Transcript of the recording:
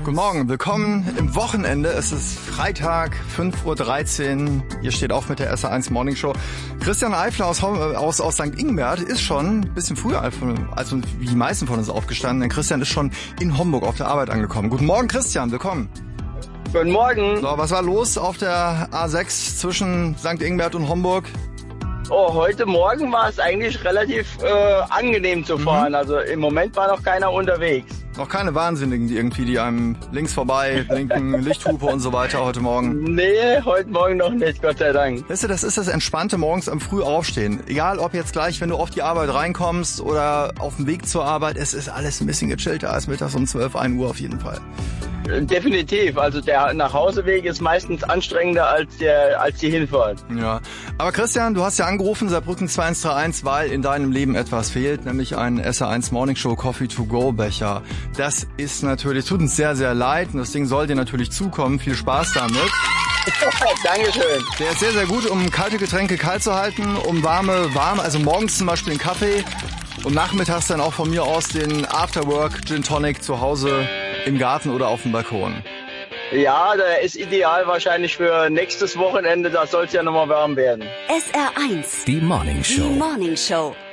Guten Morgen, willkommen im Wochenende. Es ist Freitag, 5.13 Uhr. Ihr steht auf mit der SR1 Morning Show. Christian Eifler aus St. Ingbert ist schon ein bisschen früher als wie die meisten von uns aufgestanden, denn Christian ist schon in Homburg auf der Arbeit angekommen. Guten Morgen, Christian, willkommen. Guten Morgen. So, was war los auf der A6 zwischen St. Ingbert und Homburg? Oh, heute Morgen war es eigentlich relativ angenehm zu fahren. Also im Moment war noch keiner unterwegs. Noch keine Wahnsinnigen, die einem links vorbei blinken, Lichthupe und so weiter heute Morgen? Nee, heute Morgen noch nicht, Gott sei Dank. Weißt du, das ist das Entspannte morgens am Früh aufstehen. Egal ob jetzt gleich, wenn du auf die Arbeit reinkommst oder auf dem Weg zur Arbeit, es ist alles ein bisschen gechillter als mittags um 12, 1 Uhr auf jeden Fall. Definitiv, also der Nachhauseweg ist meistens anstrengender als die Hinfahrt. Ja, aber Christian, du hast ja angerufen, Saarbrücken 2131, weil in deinem Leben etwas fehlt, nämlich ein SR1 Morning Show Coffee to Go Becher. Das ist natürlich, tut uns sehr, sehr leid und das Ding soll dir natürlich zukommen. Viel Spaß damit. Dankeschön. Der ist sehr, sehr gut, um kalte Getränke kalt zu halten, um warme, also morgens zum Beispiel den Kaffee und nachmittags dann auch von mir aus den Afterwork Gin Tonic zu Hause im Garten oder auf dem Balkon. Ja, der ist ideal wahrscheinlich für nächstes Wochenende, da soll es ja nochmal warm werden. SR1. Die Morning Show. Die Morning Show.